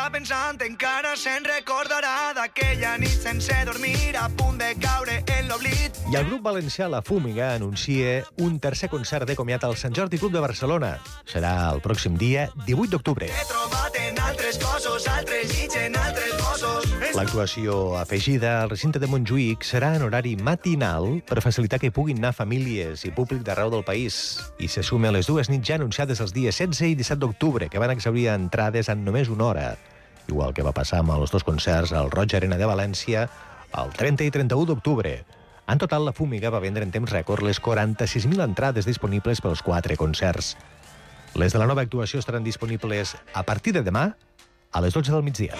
queda pensant, encara se'n recordarà d'aquella nit sense dormir, a punt de caure en l'oblit. I el grup valencià La Fúmiga anuncia un tercer concert de comiat al Sant Jordi Club de Barcelona. Serà el pròxim dia 18 d'octubre. He trobat en altres cossos, altres llits en altres bossos. L'actuació afegida al recinte de Montjuïc serà en horari matinal per facilitar que puguin anar famílies i públic d'arreu del país. I se suma a les dues nits ja anunciades els dies 16 i 17 d'octubre, que van exhaurir entrades en només una hora. Igual que va passar amb els dos concerts al Roig Arena de València el 30 i 31 d'octubre. En total, La Fúmiga va vendre en temps rècord les 46.000 entrades disponibles pels 4 concerts. Les de la nova actuació estaran disponibles a partir de demà a les 12 del migdia.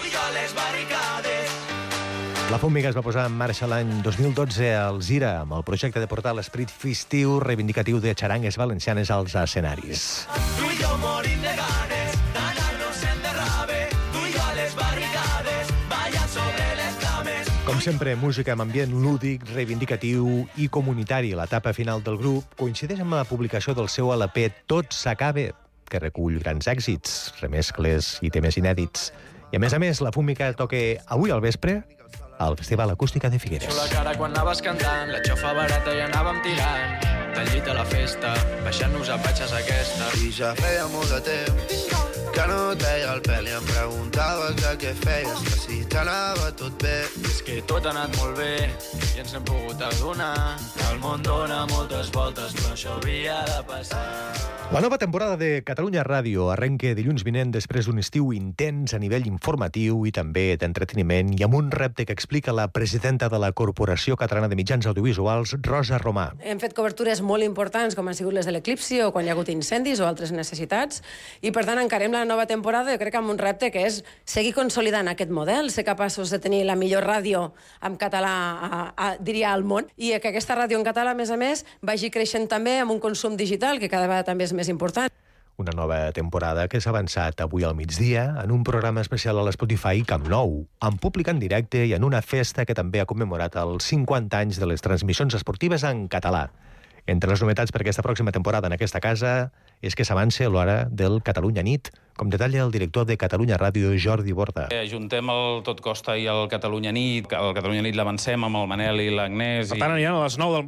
La Fúmiga es va posar en marxa l'any 2012 al Zira amb el projecte de portar l'esperit festiu reivindicatiu de xarangues valencianes als escenaris. Tu i jo morim de ganes d'anar-nos en derrave, tu i jo a les barricades, ballant sobre les cames. Com sempre, música amb ambient lúdic, reivindicatiu i comunitari. L'etapa final del grup coincideix amb la publicació del seu LP Tot s'acabe, que recull grans èxits, remescles i temes inèdits. I a més, La Fúmiga toca avui al vespre al Festival Acústica de Figueres. La cara quan anaves cantant, la xofa barata i anàvem tirant. Del llit a la festa, baixant-nos a patxes aquesta. I ja feia molt de temps que no et veia el pèl i em preguntaves de què feies, que si t'anava tot bé. És que tot ha anat molt bé i ens hem pogut adonar que el món dona moltes voltes, però això havia de passar. La nova temporada de Catalunya Ràdio arrenca dilluns vinent després d'un estiu intens a nivell informatiu i també d'entreteniment i amb un repte que explica la presidenta de la Corporació Catalana de Mitjans Audiovisuals, Rosa Romà. Hem fet cobertures molt importants, com han sigut les de l'eclipsi o quan hi ha hagut incendis o altres necessitats, i per tant encarem la nova temporada, jo crec que amb un repte que és seguir consolidant aquest model, ser capaços de tenir la millor ràdio en català, diria, al món, i que aquesta ràdio en català, a més, vagi creixent també amb un consum digital, que cada vegada també és més important. Una nova temporada que s'ha avançat avui al migdia en un programa especial a l'Spotify Camp Nou, amb públic en directe i en una festa que també ha commemorat els 50 anys de les transmissions esportives en català. Entre les novetats per aquesta pròxima temporada en aquesta casa és que s'avança l'hora del Catalunya Nit, com detalla el director de Catalunya Ràdio, Jordi Borda. Ajuntem el Tot Costa i el Catalunya Nit. El Catalunya Nit l'avancem amb el Manel i l'Agnès. Per tant, aniran a les 9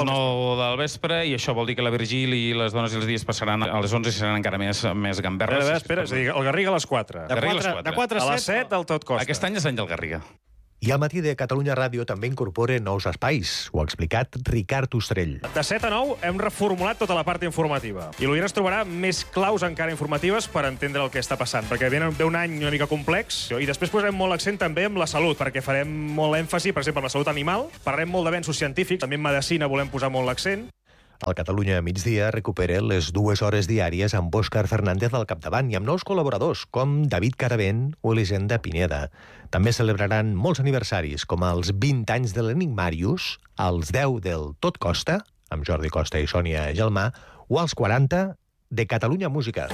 del vespre, i això vol dir que la Virgili i les dones i els dies passaran a les 11 i seran encara més gamberres. Espera, és a dir, el Garriga a les 4. De 4 a les 7 el Tot Costa. Aquest any és l'any del Garriga. I al matí de Catalunya Ràdio també incorpora nous espais. Ho ha explicat Ricard Ostrell. De 7 a 9 hem reformulat tota la part informativa. I l'Oient es trobarà més claus encara informatives per entendre el que està passant, perquè ve un any una mica complex i després posarem molt accent també en la salut, perquè farem molt èmfasi, per exemple, en la salut animal, parlarem molt d'avenços científics, també en medicina volem posar molt l'accent. El Catalunya Migdia recupera les 2 hores diàries amb Òscar Fernández al capdavant i amb nous col·laboradors, com David Caravent o Elisenda Pineda. També celebraran molts aniversaris, com els 20 anys de l'Enigmàrius, els 10 del Tot Costa, amb Jordi Costa i Sònia Gelmà, o els 40 de Catalunya Música.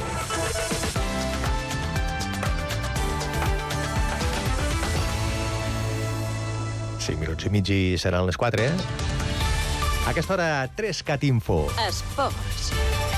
Cinc minuts i mig i seran les 4, A aquesta hora, 3cat Info. Esports.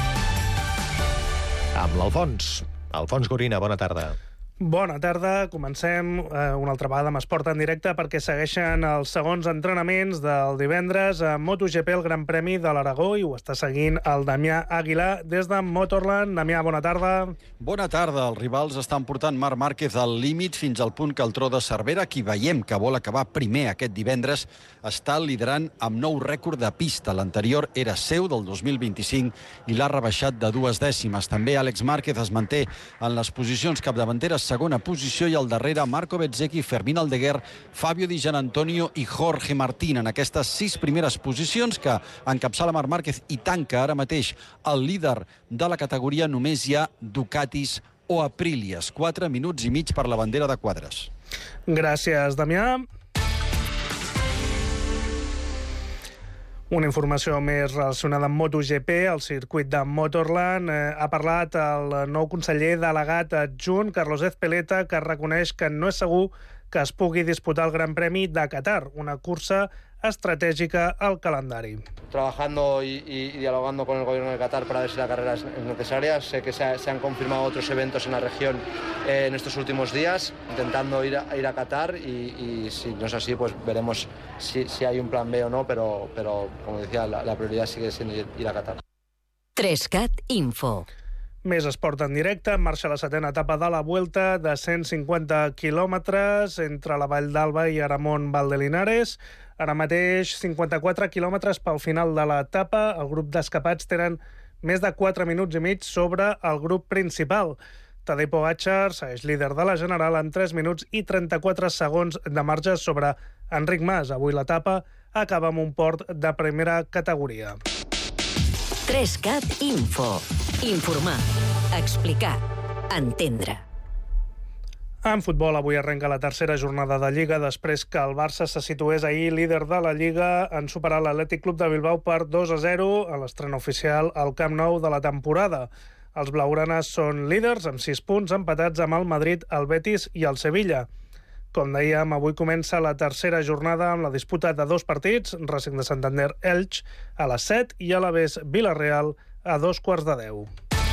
Amb l'Alfons. Alfons Gorina, bona tarda. Bona tarda, comencem una altra vegada amb Esport en directe perquè segueixen els segons entrenaments del divendres a MotoGP, el Gran Premi de l'Aragó, i ho està seguint el Damià Aguilar des de Motorland. Damià, bona tarda. Bona tarda. Els rivals estan portant Marc Márquez al límit fins al punt que el Tro de Cervera, qui veiem que vol acabar primer aquest divendres, està liderant amb nou rècord de pista. L'anterior era seu del 2025 i l'ha rebaixat de 2 dècimes. També Àlex Márquez es manté en les posicions capdavanteres, segona posició, i al darrere Marco Bezzecchi, Fermín Aldeguer, Fabio Di Gianantonio i Jorge Martín. En aquestes 6 primeres posicions que encapçala Marc Márquez i tanca ara mateix el líder de la categoria, només hi ha Ducatis o Aprilias. 4 minuts i mig per la bandera de quadres. Gràcies, Damià. Una informació més relacionada amb MotoGP, el circuit de Motorland. Ha parlat el nou conseller delegat adjunt, Carlos Ezpeleta, que reconeix que no és segur que es pugui disputar el Gran Premi de Qatar, una cursa estratègica al calendari. Trabajando y dialogando con el gobierno de Qatar para ver si la carrera es necesaria. Sé que se han confirmado otros eventos en la región en estos últimos días, intentando ir a Qatar y si no es así, pues veremos si hay un plan B o no, pero como decía, la prioridad sigue siendo ir a Qatar. 3CAT Info. Més esport en directe. En marxa la 7ª etapa de la Vuelta de 150 quilòmetres entre la Vall d'Alba i Aramón Valdelinares. Ara mateix 54 quilòmetres pel final de l'etapa. El grup d'escapats tenen més de 4 minuts i mig sobre el grup principal. Tadej Pogačar segueix líder de la general amb 3 minuts i 34 segons de marge sobre Enric Mas. Avui l'etapa acaba amb un port de primera categoria. 3CAT Info. Informar, explicar, entendre. En futbol, avui arrenca la tercera jornada de Lliga després que el Barça se situés ahir líder de la Lliga en superar l'Atlètic Club de Bilbao per 2-0 a l'estrena oficial al Camp Nou de la temporada. Els blaugranes són líders amb 6 punts, empatats amb el Madrid, el Betis i el Sevilla. Com dèiem, avui comença la tercera jornada amb la disputa de 2 partits, Racing de Santander-Elx a les 7 i Alavés Villarreal a 9:15.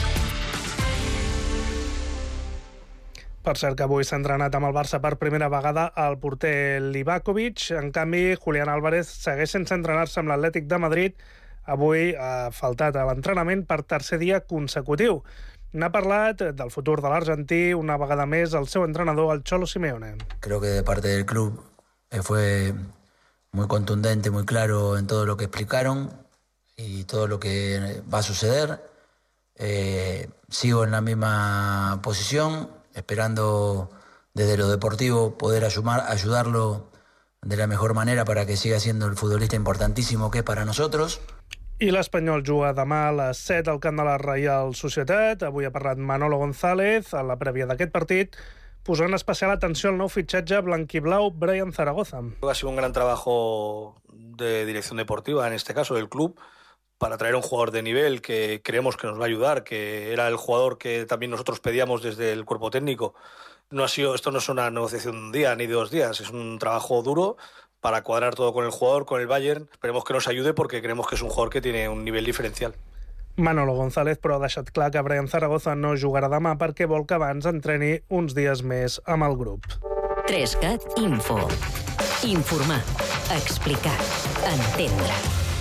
Per cert que avui s'ha entrenat amb el Barça per primera vegada el porter Livakovic. En canvi, Julián Álvarez segueix sense entrenar-se amb l'Atlètic de Madrid. Avui ha faltat a l'entrenament per tercer dia consecutiu. N'ha parlat del futur de l'argentí una vegada més el seu entrenador, el Cholo Simeone. Creo que de parte del club fue muy contundente, muy claro en todo lo que explicaron y todo lo que va a suceder. Sigo en la misma posición, esperando desde lo deportivo poder ayudarlo de la mejor manera para que siga siendo el futbolista importantísimo que es para nosotros. I l'Espanyol juga demà a les 7 al camp de la Reial Societat. Avui ha parlat Manolo González a la prèvia d'aquest partit, posant especial atenció al nou fitxatge blanquiblau Brian Zaragoza. Ha sido un gran trabajo de dirección deportiva, en este caso del club, para traer a un jugador de nivel que creemos que nos va a ayudar, que era el jugador que también nosotros pedíamos desde el cuerpo técnico. Esto no es una negociación de un día ni de 2 días, es un trabajo duro para cuadrar todo con el jugador, con el Bayern. Esperemos que nos ayude porque creemos que es un jugador que tiene un nivel diferencial. Manolo González, però, ha deixat clar que Brian Zaragoza no jugarà demà perquè vol que abans entreni uns dies més amb el grup. 3CAT Info. Informar, explicar, entendre.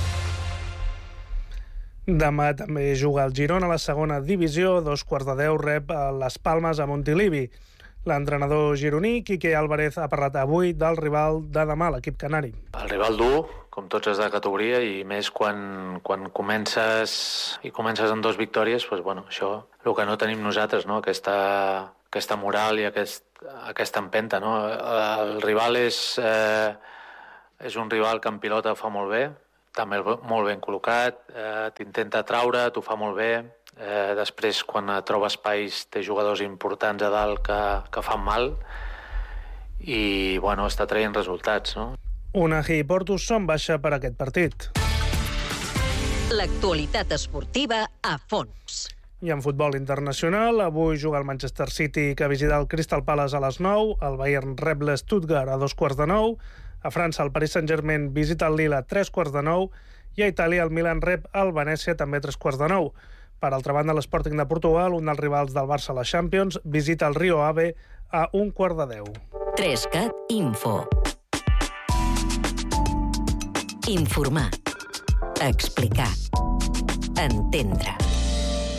Demà també juga el Girona a la segona divisió. 9:15 rep les Palmes a Montilivi. L'entrenador gironí, Quique Álvarez, ha parlat avui del rival de demà, l'equip canari. El rival dur, com tots els de categoria, i més quan comences amb 2 victòries, doncs, bueno, això, el que no tenim nosaltres, no? Aquesta moral i aquesta empenta. No? El rival és un rival que en pilota fa molt bé, també molt ben col·locat, t'intenta traure, t'ho fa molt bé. Després, quan troba espais, té jugadors importants a dalt que fan mal i, bueno, està traient resultats, no? Unai i Porto són baixa per aquest partit. L'actualitat esportiva a fons. I en futbol internacional, avui juga el Manchester City, que visita el Crystal Palace a les 9, el Bayern rep l'Stuttgart a 9:15, a França el Paris Saint-Germain visita el Lille a 9:15 i a Itàlia el Milan rep el Venècia també a 9:15. Per altra banda, l'Sporting de Portugal, un dels rivals del Barça a la Champions, visita el Rio Ave a 9:15. 3CAT Info. Informar, explicar, entendre.